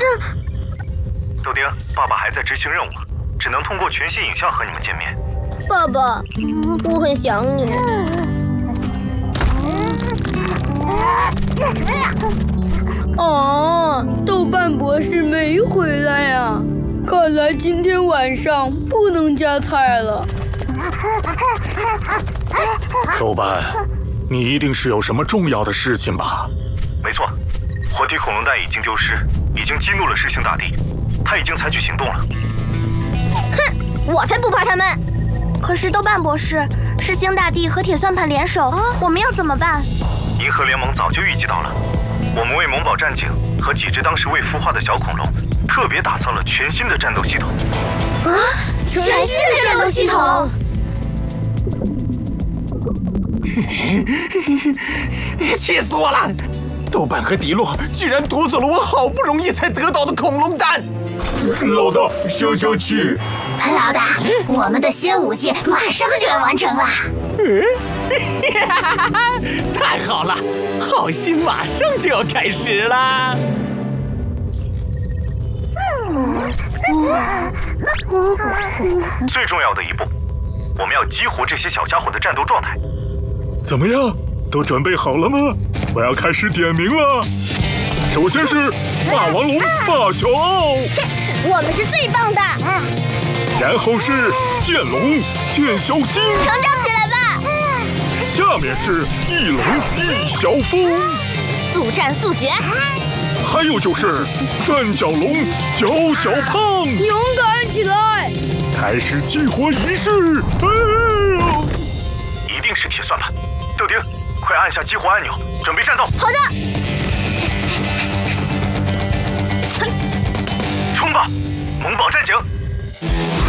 豆丁，爸爸还在执行任务，只能通过全息影像和你们见面。 爸爸，我很想你。 豆瓣博士没回来呀，看来今天晚上不能加菜了。 豆瓣，你一定是有什么重要的事情吧？ 没错，活体恐龙蛋已经丢失，已经激怒了噬星大帝，他已经采取行动了。 哼，我才不怕他们！ 可是豆瓣博士，噬星大帝和铁算盘联手，我们要怎么办？ 银河联盟早就预计到了，我们为萌宝战警和几只当时未孵化的小恐龙，特别打造了全新的战斗系统。 全新的战斗系统！ 气死我了！豆瓣和迪洛居然夺走了我好不容易才得到的恐龙蛋。 老大，消消气。 老大，我们的新武器马上就要完成了。 太好了，好戏马上就要开始了。 最重要的一步，我们要激活这些小家伙的战斗状态。 怎么样，都准备好了吗？我要开始点名了。首先是霸王龙霸小奥， 我们是最棒的。 然后是剑龙剑小新， 成长起来吧。 下面是翼龙翼小风， 速战速决。 还有就是三角龙脚小胖， 勇敢起来！ 开始激活仪式。 一定是铁算盘，豆丁，快按下激活按钮，准备战斗。 好的。 冲吧，萌宝战警！